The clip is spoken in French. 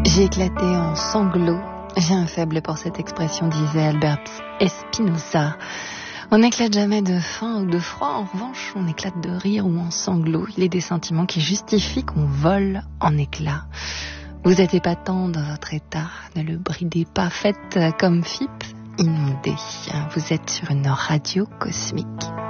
J'ai éclaté en sanglots. J'ai un faible pour cette expression, disait Albert Spinoza. On n'éclate jamais de faim ou de froid. En revanche, on éclate de rire ou en sanglots. Il est des sentiments qui justifient qu'on vole en éclats. Vous êtes épatant dans votre état. Ne le bridez pas. Faites comme FIP, inondé. Vous êtes sur une radio cosmique.